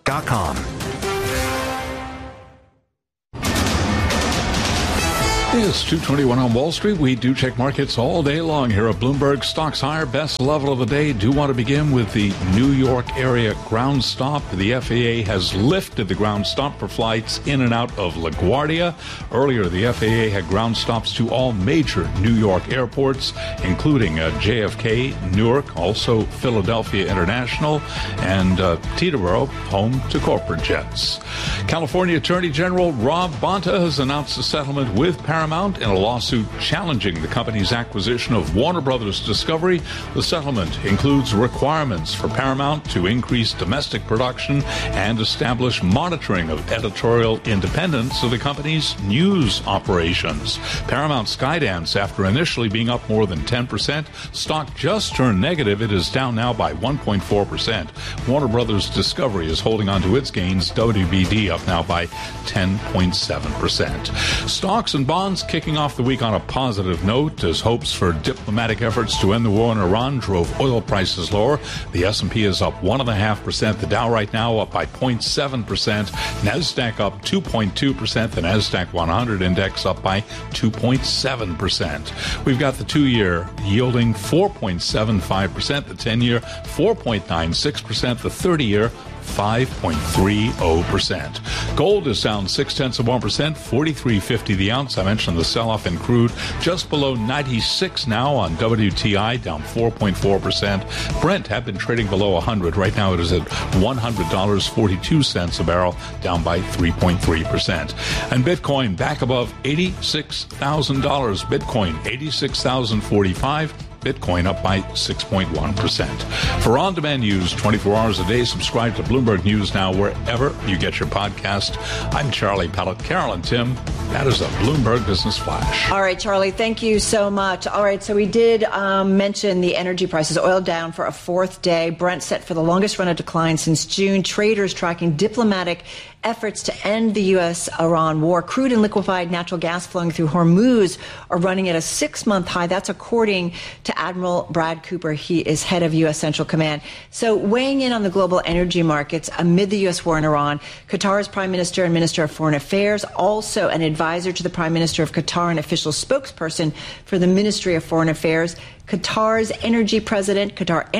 Bloomberg.com. It's 2:21 on Wall Street. We do check markets all day long here at Bloomberg. Stocks higher, best level of the day. Do want to begin with the New York area ground stop. The FAA has lifted the ground stop for flights in and out of LaGuardia. Earlier, the FAA had ground stops to all major New York airports, including JFK, Newark, also Philadelphia International, and Teterboro, home to corporate jets. California Attorney General Rob Bonta has announced a settlement with Paramount in a lawsuit challenging the company's acquisition of Warner Brothers Discovery. The settlement includes requirements for Paramount to increase domestic production and establish monitoring of editorial independence of the company's news operations. Paramount Skydance, after initially being up more than 10%, stock just turned negative. It is down now by 1.4%. Warner Brothers Discovery is holding on to its gains. WBD up now by 10.7%. Stocks and bonds kicking off the week on a positive note as hopes for diplomatic efforts to end the war in Iran drove oil prices lower. The S&P is up 1.5%. The Dow right now up by 0.7%. NASDAQ up 2.2%. The NASDAQ 100 index up by 2.7%. We've got the 2-year yielding 4.75%. The 10-year 4.96%. The 30-year 5.30%. Gold is down 0.6%, $43.50 the ounce. I mentioned the sell-off in crude, just below 96 now on WTI, down 4.4%. Brent had been trading below 100. Right now it is at $100.42 a barrel, down by 3.3%. And Bitcoin back above $86,000. Bitcoin $86,045. Bitcoin up by 6.1%. For on-demand news 24 hours a day, subscribe to Bloomberg News Now wherever you get your podcast. I'm Charlie Pellet. Carolyn Tim, that is a Bloomberg Business Flash. All right, Charlie, thank you so much. All right, so we did mention the energy prices. Oil down for a fourth day. Brent set for the longest run of decline since June. Traders tracking diplomatic efforts to end the U.S.-Iran war. Crude and liquefied natural gas flowing through Hormuz are running at a 6-month high. That's according to Admiral Brad Cooper. He is head of U.S. Central Command. So weighing in on the global energy markets amid the U.S. war in Iran, Qatar's Prime Minister and Minister of Foreign Affairs, also an advisor to the Prime Minister of Qatar and official spokesperson for the Ministry of Foreign Affairs, Qatar Energy President,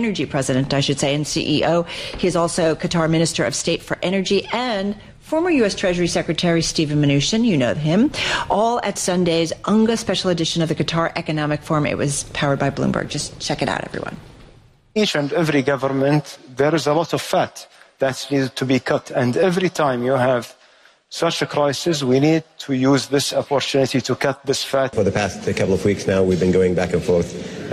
I should say, and CEO. He is also Qatar Minister of State for Energy and former U.S. Treasury Secretary Steven Mnuchin, you know him, all at Sunday's UNGA special edition of the Qatar Economic Forum. It was powered by Bloomberg. Just check it out, everyone. Each and every government, there is a lot of fat that needs to be cut. And every time you have such a crisis, we need to use this opportunity to cut this fat. For the past couple of weeks now, we've been going back and forth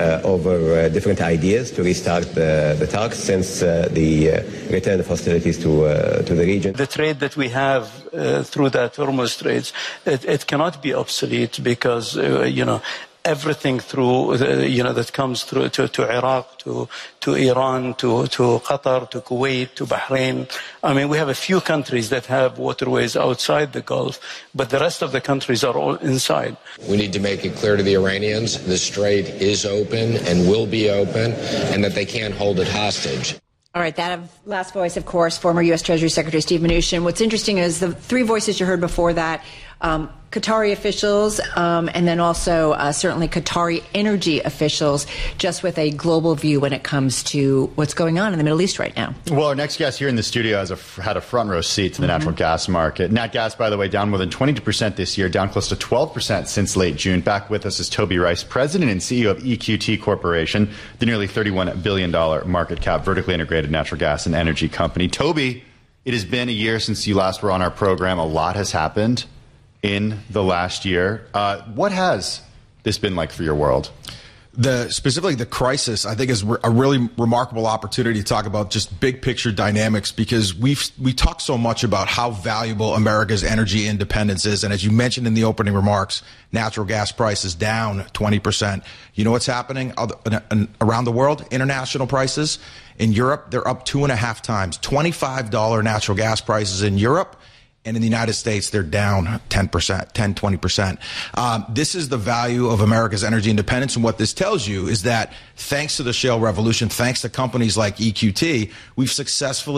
over different ideas to restart the talks since the return of hostilities to the region. The trade that we have through that Hormuz Straits, it cannot be obsolete because, everything through, that comes through to Iraq, to Iran, to Qatar, to Kuwait, to Bahrain. I mean, we have a few countries that have waterways outside the Gulf, but the rest of the countries are all inside. We need to make it clear to the Iranians the strait is open and will be open, and that they can't hold it hostage. All right, that last voice, of course, former U.S. Treasury Secretary Steve Mnuchin. What's interesting is the three voices you heard before that, Qatari officials, and then also certainly Qatari energy officials, just with a global view when it comes to what's going on in the Middle East right now. Well, our next guest here in the studio had a front row seat to the natural gas market. Nat gas, by the way, down more than 22% this year, down close to 12% since late June. Back with us is Toby Rice, president and CEO of EQT Corporation, the nearly $31 billion market cap, vertically integrated natural gas and energy company. Toby, it has been a year since you last were on our program. A lot has happened in the last year. What has this been like for your world? Specifically the crisis, I think, is a really remarkable opportunity to talk about just big picture dynamics, because we talk so much about how valuable America's energy independence is. And as you mentioned in the opening remarks, natural gas prices down 20%. You know what's happening around the world? International prices in Europe, they're up 2.5 times. $25 natural gas prices in Europe. And in the United States, they're down 10%, 20%. This is the value of America's energy independence. And what this tells you is that thanks to the shale revolution, thanks to companies like EQT, we've successfully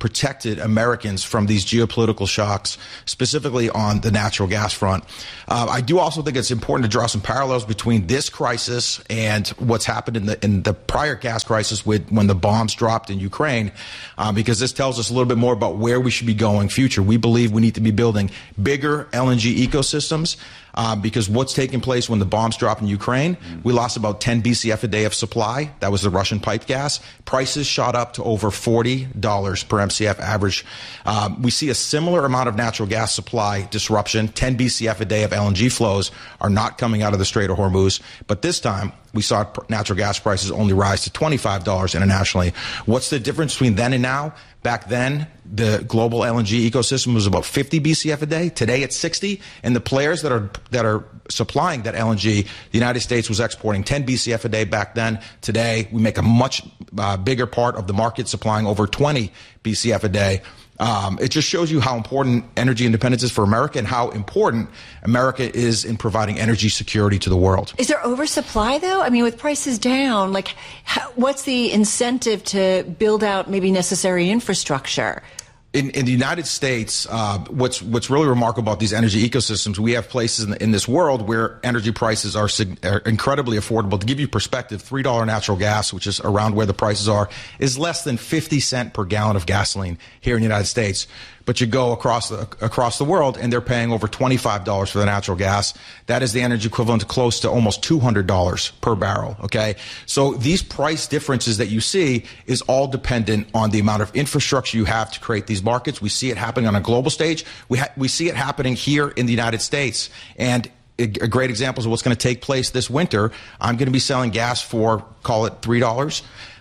protected Americans from these geopolitical shocks, specifically on the natural gas front. I do also think it's important to draw some parallels between this crisis and what's happened in the prior gas crisis when the bombs dropped in Ukraine, because this tells us a little bit more about where we should be going future. We believe we need to be building bigger LNG ecosystems. Because what's taking place when the bombs dropped in Ukraine, we lost about 10 BCF a day of supply. That was the Russian pipe gas. Prices shot up to over $40 per MCF average. We see a similar amount of natural gas supply disruption. 10 BCF a day of LNG flows are not coming out of the Strait of Hormuz. But this time, we saw natural gas prices only rise to $25 internationally. What's the difference between then and now? Back then, the global LNG ecosystem was about 50 BCF a day. Today, it's 60. And the players that are supplying that LNG, the United States was exporting 10 BCF a day back then. Today, we make a much bigger part of the market, supplying over 20 BCF a day. It just shows you how important energy independence is for America and how important America is in providing energy security to the world. Is there oversupply, though? I mean, with prices down, what's the incentive to build out maybe necessary infrastructure? In the United States, what's really remarkable about these energy ecosystems, we have places in this world where energy prices are incredibly affordable. To give you perspective, $3 natural gas, which is around where the prices are, is less than 50 cents per gallon of gasoline here in the United States. But you go across the world, and they're paying over $25 for the natural gas. That is the energy equivalent to close to almost $200 per barrel. Okay, so these price differences that you see is all dependent on the amount of infrastructure you have to create these markets. We see it happening on a global stage. We see it happening here in the United States. And a great example is what's going to take place this winter. I'm going to be selling gas for, call it $3,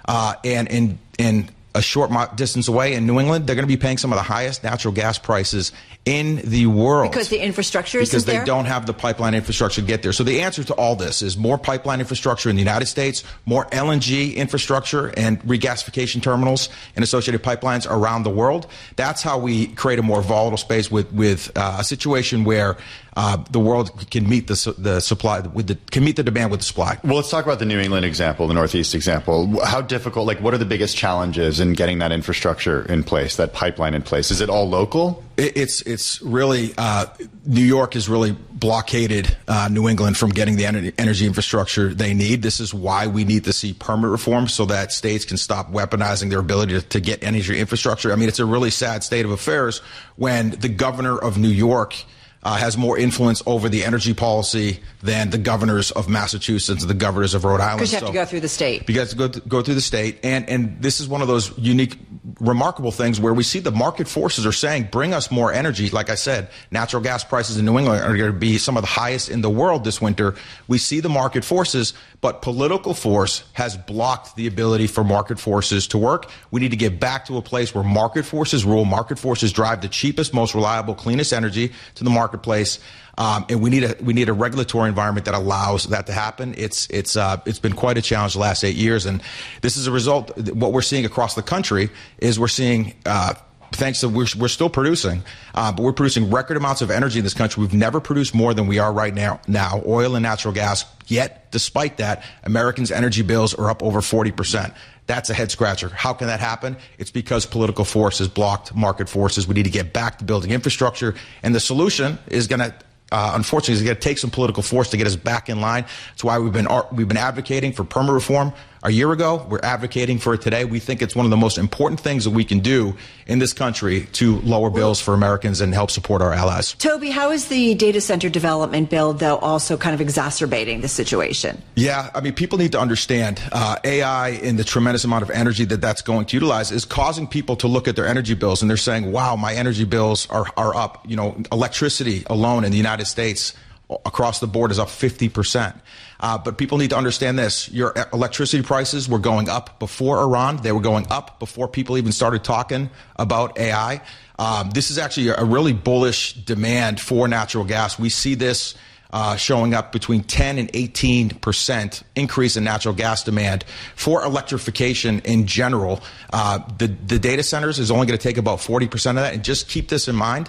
and in a short distance away in New England, they're going to be paying some of the highest natural gas prices in the world. Because the infrastructure isn't there? Because they don't have the pipeline infrastructure to get there. So the answer to all this is more pipeline infrastructure in the United States, more LNG infrastructure and regasification terminals and associated pipelines around the world. That's how we create a more volatile space with a situation where the world can meet the supply can meet the demand with the supply. Well, let's talk about the New England example, the Northeast example. How difficult? What are the biggest challenges in getting that infrastructure in place, that pipeline in place? Is it all local? It's really New York has really blockaded New England from getting the energy infrastructure they need. This is why we need to see permit reform so that states can stop weaponizing their ability to get energy infrastructure. I mean, it's a really sad state of affairs when the governor of New York has more influence over the energy policy than the governors of Massachusetts and the governors of Rhode Island. Because you have to go through the state. You have to go through the state. And this is one of those unique, remarkable things where we see the market forces are saying, bring us more energy. Like I said, natural gas prices in New England are going to be some of the highest in the world this winter. We see the market forces, but political force has blocked the ability for market forces to work. We need to get back to a place where market forces rule. Market forces drive the cheapest, most reliable, cleanest energy to the marketplace. And we need a regulatory environment that allows that to happen. It's been quite a challenge the last 8 years, and this is a result. What we're seeing across the country is we're seeing. Thanks to we're still producing, but we're producing record amounts of energy in this country. We've never produced more than we are right now, oil and natural gas. Yet, despite that, Americans' energy bills are up over 40%. That's a head scratcher. How can that happen? It's because political force has blocked market forces. We need to get back to building infrastructure, and the solution is going to. Unfortunately, it's going to take some political force to get us back in line. That's why we've been advocating for permit reform a year ago. We're advocating for it today. We think it's one of the most important things that we can do in this country to lower bills for Americans and help support our allies. Toby, how is the data center development bill, though, also kind of exacerbating the situation? Yeah, I mean, people need to understand AI and the tremendous amount of energy that's going to utilize is causing people to look at their energy bills, and they're saying, wow, my energy bills are up. You know, electricity alone in the United States across the board is up 50%. But people need to understand this. Your electricity prices were going up before Iran. They were going up before people even started talking about AI. This is actually a really bullish demand for natural gas. We see this showing up between 10 and 18% increase in natural gas demand for electrification in general. The data centers is only going to take about 40% of that. And just keep this in mind.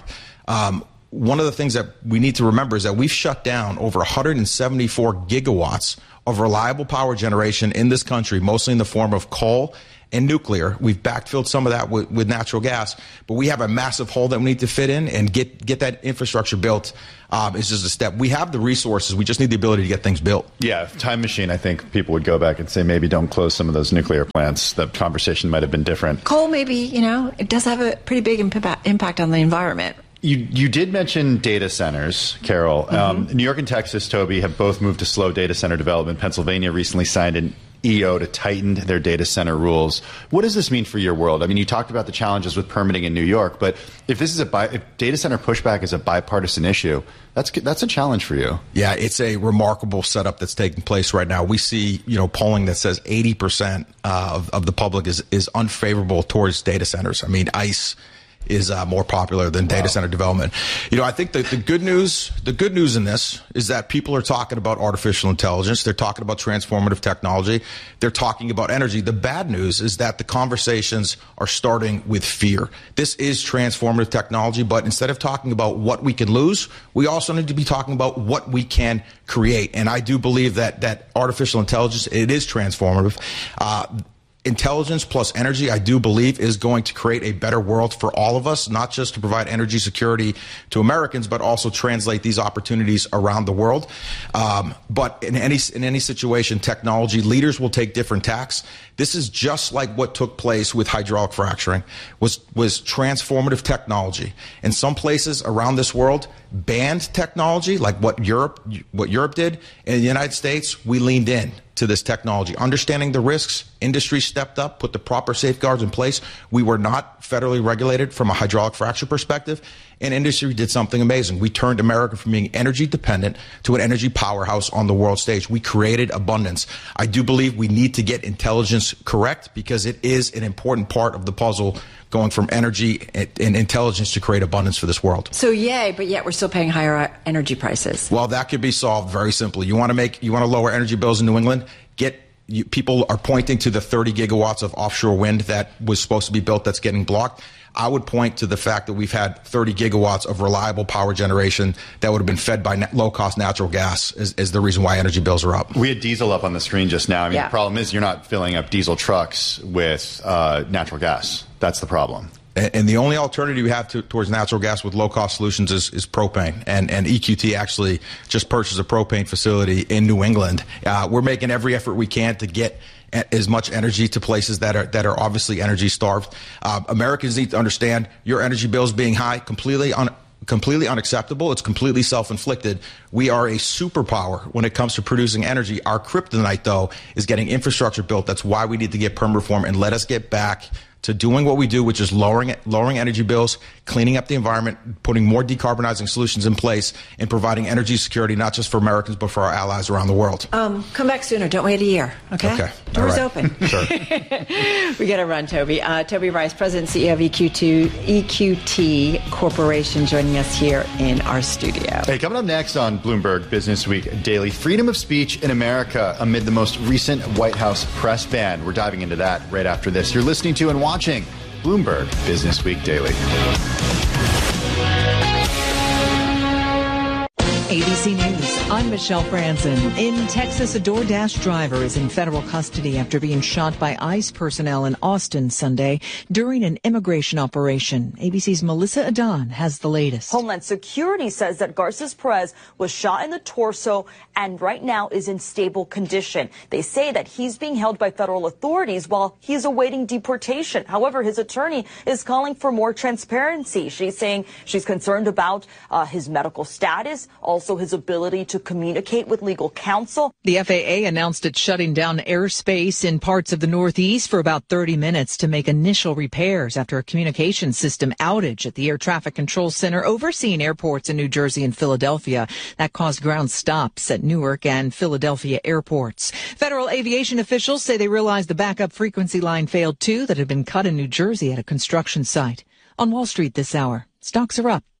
One of the things that we need to remember is that we've shut down over 174 gigawatts of reliable power generation in this country, mostly in the form of coal and nuclear. We've backfilled some of that with natural gas, but we have a massive hole that we need to fit in and get that infrastructure built. It's just a step. We have the resources. We just need the ability to get things built. Yeah, time machine, I think people would go back and say maybe don't close some of those nuclear plants. The conversation might have been different. Coal, maybe, it does have a pretty big impact on the environment. You did mention data centers, Carol. New York and Texas, Toby, have both moved to slow data center development. Pennsylvania recently signed an EO to tighten their data center rules. What does this mean for your world? I mean, you talked about the challenges with permitting in New York, but if this is if data center pushback is a bipartisan issue, that's a challenge for you. Yeah, it's a remarkable setup that's taking place right now. We see, polling that says 80% of the public is unfavorable towards data centers. I mean, ICE is more popular than data center development. I think the good news in this is that people are talking about artificial intelligence. They're talking about transformative technology. They're talking about energy. The bad news is that the conversations are starting with fear. This is transformative technology, but instead of talking about what we can lose, we also need to be talking about what we can create. And I do believe that artificial intelligence, it is transformative. Intelligence plus energy, I do believe, is going to create a better world for all of us, not just to provide energy security to Americans, but also translate these opportunities around the world. But in any situation, technology leaders will take different tacks. This is just like what took place with hydraulic fracturing, was transformative technology. In some places around this world, banned technology, like what Europe did. In the United States, we leaned in to this technology. Understanding the risks, industry stepped up, put the proper safeguards in place. We were not federally regulated from a hydraulic fracture perspective, and industry did something amazing. We turned America from being energy dependent to an energy powerhouse on the world stage. We created abundance. I do believe we need to get intelligence correct because it is an important part of the puzzle going from energy and intelligence to create abundance for this world. So yay, but yet we're still paying higher energy prices. Well, that could be solved very simply. You want to lower energy bills in New England? People are pointing to the 30 gigawatts of offshore wind that was supposed to be built that's getting blocked. I would point to the fact that we've had 30 gigawatts of reliable power generation that would have been fed by low-cost natural gas is the reason why energy bills are up. We had diesel up on the screen just now. I mean, The problem is you're not filling up diesel trucks with natural gas. That's the problem. And the only alternative you have towards natural gas with low-cost solutions is propane. And EQT actually just purchased a propane facility in New England. We're making every effort we can to get as much energy to places that are obviously energy starved. Americans need to understand your energy bills being high, completely unacceptable. It's completely self-inflicted. We are a superpower when it comes to producing energy. Our kryptonite, though, is getting infrastructure built. That's why we need to get perm reform and let us get back to doing what we do, which is lowering energy bills, cleaning up the environment, putting more decarbonizing solutions in place, and providing energy security not just for Americans but for our allies around the world. Come back sooner. Don't wait a year. Okay. Doors open. Sure. We got to run, Toby. Toby Rice, President and CEO of EQT Corporation, joining us here in our studio. Hey, coming up next on Bloomberg Business Week Daily, freedom of speech in America amid the most recent White House press ban. We're diving into that right after this. You're listening to and watching Bloomberg Business Week Daily. ABC News, I'm Michelle Franzen. In Texas, a DoorDash driver is in federal custody after being shot by ICE personnel in Austin Sunday during an immigration operation. ABC's Melissa Adan has the latest. Homeland Security says that Garces Perez was shot in the torso and right now is in stable condition. They say that he's being held by federal authorities while he's awaiting deportation. However, his attorney is calling for more transparency. She's saying she's concerned about his medical status, also his ability to communicate with legal counsel. The FAA announced it's shutting down airspace in parts of the Northeast for about 30 minutes to make initial repairs after a communication system outage at the Air Traffic Control Center overseeing airports in New Jersey and Philadelphia. That caused ground stops at Newark and Philadelphia airports. Federal aviation officials say they realized the backup frequency line failed too that had been cut in New Jersey at a construction site. On Wall Street this hour, stocks are up.